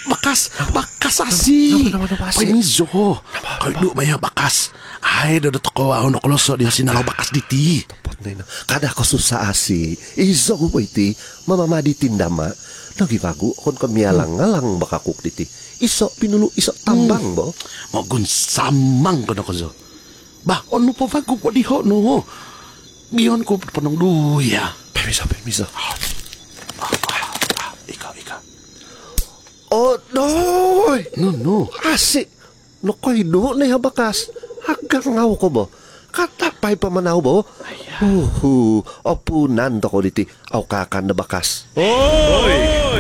bakas asi. Nama Painizo. Kay du maya bakas. Ay, dodo ko no koloso dia sinalaw bakas diti. Kada ko susah asi. Izo ko iti mamamadi tindama. Lagi bagu kon kamialang-ngalang bakakuk diti. Iso pinulu iso tambang bo. Mogun samang ko na ko zo. Bah, ono po bagu ko diho no. Giyon ko panong duya. Permiso. Ikaw. Oh, noy! No. Asik! No koy do na bakas. Hanggang ngaw ko bo. Katapay pa manaw bo. Opunan to ko diti. Aw kakan na bakas. Oy!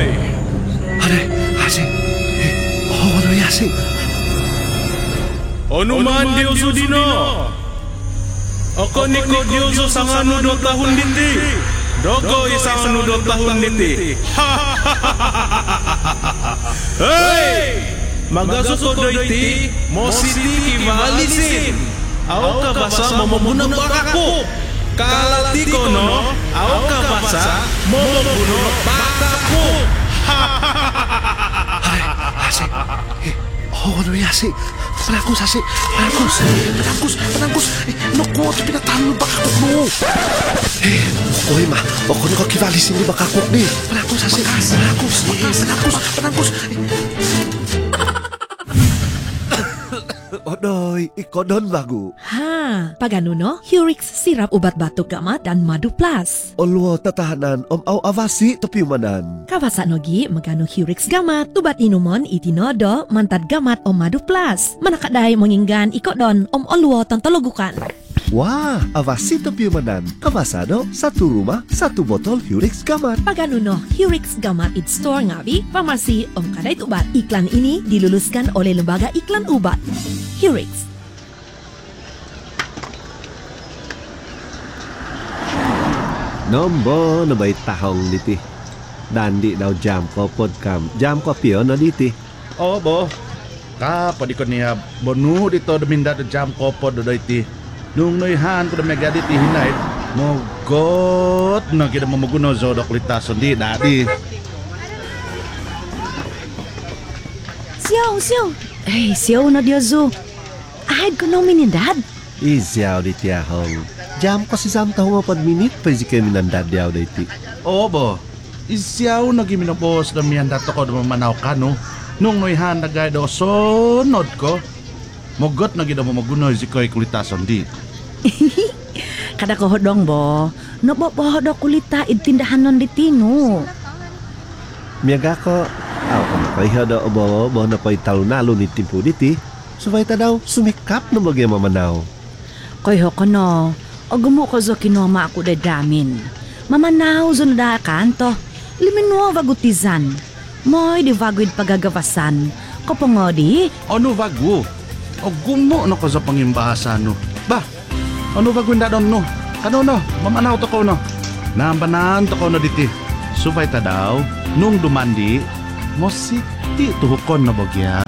Asik! Ano asik? Ano man Diyoso dino? Ako ni ko Diyoso sang ano do tahun diti. Dogo isang ano do tahun diti. Hey! Magasuko do iti, mo siti kivalisin. Aw ka basa mamumunang bakako. Kalati ko no, aw ka basa mamumunang bakako. Asik! Ano asik? Penangkus. Naku, ito pinatalo bakakuk mo. Oy ma, ako na kakivalisin ni bakakuk ni. Penangkus asik. Penangkus. Odoy, ikodon bagu. Ha, pagano no? Hurix sirap ubat batuk gamat dan madu plus. Olwo tatahanan au avasi topiumanan. Kawasa nogi magano Hurix gamat, tubat inumon itinodo mantad gamat madu plus. Manakaday menginggan ikodon olwo tontologukan. Wah, avasi topiumanan. Kawasado, satu rumah, satu botol Hurix gamat. Pagano no? Hurix gamat it store ngabi, farmasi kadait ubat. Iklan ini diluluskan oleh Lembaga Iklan Ubat. Hurix. Nombo na ba'y tahong diti. Dandi daw jam ko podkam. Jam ko piyo na diti. Oh, bo. Pwede ko niya bonu dito daminda do jam ko po do iti. Nung noihan ko na megadi ti hinay. Mogot na kita mamuguno zo do kulitason di dati. Siyaw. Siyaw na Diyoso. Ahid ko no minindad. Izyaw di tiyahong. Jam ko si Samta mo pad minit pa si kami nandadyaw da iti. Oo, bo. Isyaw na giminapos na miyan dato ko na mamanaw ka, no? Nung noihan na gaya do sonod ko. Mogot na gina mo magunoy si ko'y kulitason di. Kada ko hodong bo. No po hodok kulita itindahan non ditino. Miyaga ko. Aw, kung ko'y hada o bo na ko'y talunalo ni timpo diti. Subay ta daw sumikap na bagay mamanaw. Koy ho ko no. O gumo ko zo kinoma ako da damin. Mamanaw zo na kanto. Liminwa vagutizan. Moy di vaguid pagagawasan. Kopongodi. Ano bago? O gumo na ko sa pangimbahasa, no? Ba? Ano bago yung dadon, no? Ano, no? Mamanaw to ko, no? Nambanan to ko, no, diti. Subay ta daw, nung dumandi, mo siti tuhukon na bagya.